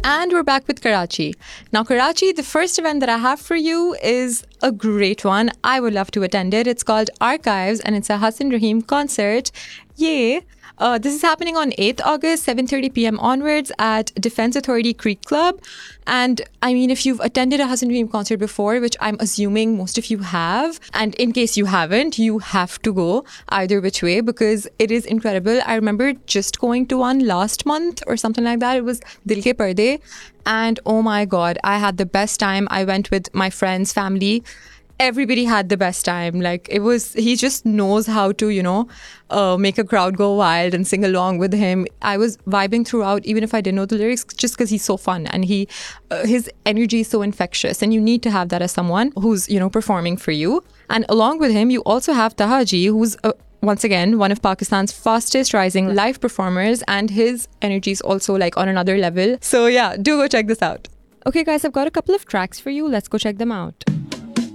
And we're back with Karachi. Now, Karachi, the first event that I have for you is a great one. I would love to attend it. It's called Archives and it's a Hassan Rahim concert. Yay! This is happening on 8th August, 7:30 p.m. onwards at Defence Authority Creek Club. And I mean, if you've attended a Hassan Rahim concert before, which I'm assuming most of you have, and in case you haven't, you have to go either which way because it is incredible. I remember just going to one last month or something like that. It was Dil Ke Parde. And oh my God, I had the best time. I went with my friends, family. Everybody had the best time. Like he just knows how to, make a crowd go wild and sing along with him. I was vibing throughout, even if I didn't know the lyrics, just because he's so fun and his energy is so infectious. And you need to have that as someone who's, performing for you. And along with him, you also have Tahaji, who's once again, one of Pakistan's fastest rising live performers. And his energy is also like on another level. So yeah, do go check this out. Okay, guys, I've got a couple of tracks for you. Let's go check them out.